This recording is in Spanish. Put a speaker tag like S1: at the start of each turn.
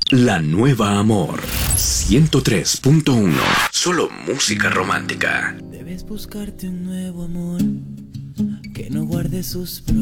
S1: La Nueva Amor 103.1. Solo música romántica.
S2: Debes buscarte un nuevo amor que no guarde sus